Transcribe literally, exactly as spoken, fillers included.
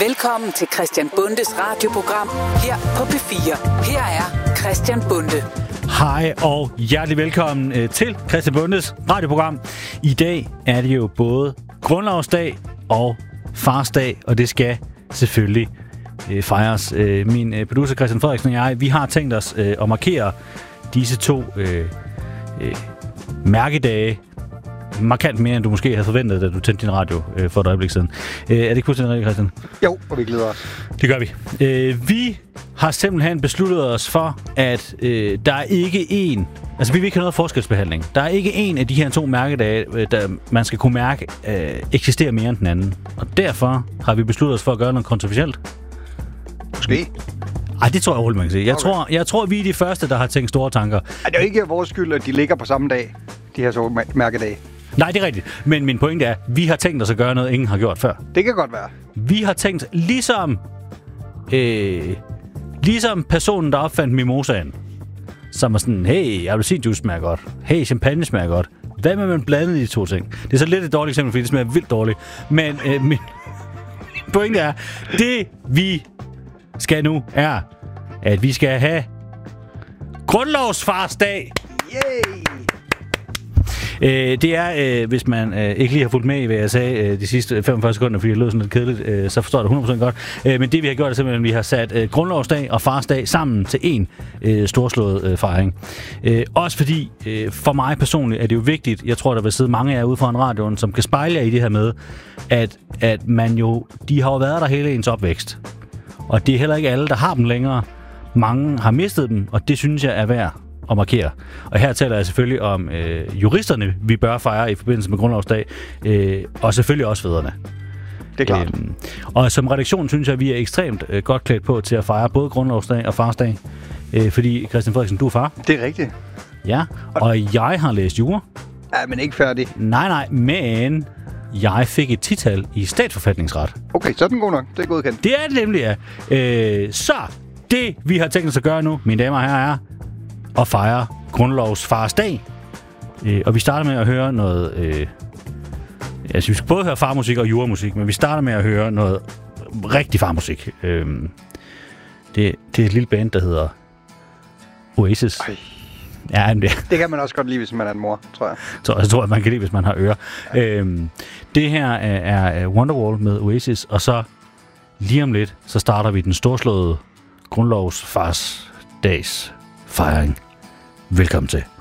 Velkommen til Christian Bundes radioprogram her på P fire. Her er Christian Bunde. Hej og hjertelig velkommen til Christian Bundes radioprogram. I dag er det jo både grundlovsdag og farsdag, og det skal selvfølgelig øh, fejres. Øh, min øh, producer Christian Frederiksen og jeg, vi har tænkt os øh, at markere disse to øh, øh, mærkedage markant mere, end du måske havde forventet, da du tændte din radio øh, for et øjeblik siden. Øh, er det ikke fuldstændig rigtigt, Christian? Jo, og vi glæder os. Det gør vi. Øh, vi har simpelthen besluttet os for, at øh, der er ikke en... Altså, vi vil ikke have noget forskelsbehandling. Der er ikke en af de her to mærkedage, øh, der man skal kunne mærke, øh, eksisterer mere end den anden. Og derfor har vi besluttet os for at gøre noget kontroversielt. Måske. Ej, det tror jeg overhovedet, man kan sige. Jeg, okay. tror, jeg tror, vi er de første, der har tænkt store tanker. Ej, det er jo ikke vores skyld, at de ligger på samme dag, de her så mærkedage. Nej, det er rigtigt. Men min pointe er, at vi har tænkt os at gøre noget, ingen har gjort før. Det kan godt være. Vi har tænkt, ligesom, øh, ligesom personen, der opfandt mimosaen, som er sådan, hey, appelsinjuice smager godt. Hey, champagne smager godt. Hvad med, man blandede de to ting? Det er så lidt et dårligt eksempel, fordi det smager vildt dårligt. Men øh, min pointe er, det vi skal nu er, at vi skal have grundlovsfarsdag. Yay! Øh, det er, øh, hvis man øh, ikke lige har fulgt med i, hvad jeg sagde øh, de sidste femogfyrre sekunder, fordi det lød sådan lidt kedeligt, øh, så forstår jeg det hundrede procent godt. Øh, men det vi har gjort er simpelthen, at vi har sat øh, grundlovsdag og farsdag sammen til en øh, storslået øh, fejring. Øh, også fordi, øh, for mig personligt, er det jo vigtigt, jeg tror, der vil sidde mange af jer ude foran radioen, som kan spejle jer i det her med, at, at man jo, de har jo været der hele ens opvækst. Og det er heller ikke alle, der har dem længere. Mange har mistet dem, og det synes jeg er værd at markere. Og her taler jeg selvfølgelig om øh, juristerne, vi bør fejre i forbindelse med grundlovsdag, øh, og selvfølgelig også fædrene. Det er klart. Øhm, og som redaktion synes jeg, at vi er ekstremt øh, godt klædt på til at fejre både grundlovsdag og farsdag. Øh, fordi, Christian Frederiksen, du er far. Det er rigtigt. Ja, og jeg har læst jura. Ja, men ikke færdig. Nej, nej, men jeg fik et tital i statsforfatningsret. Okay, så er den god nok. Det er godkendt. Det er det nemlig, ja. Øh, så det, vi har tænkt os at gøre nu, mine damer og herrer, er at fejre grundlovsfarsdag. Øh, og vi starter med at høre noget... Øh, altså, vi skal både høre farmusik og juramusik, men vi starter med at høre noget rigtig farmusik. Øh, det, det er et lille band, der hedder Oasis. Ej. Ja, det, det kan man også godt lide, hvis man er en mor, tror jeg. Så jeg tror, at man kan lide, hvis man har ører. Ja. Øhm, det her er, er Wonderwall med Oasis, og så lige om lidt, så starter vi den storslåede grundlovsfarsdags fejring. Velkommen til.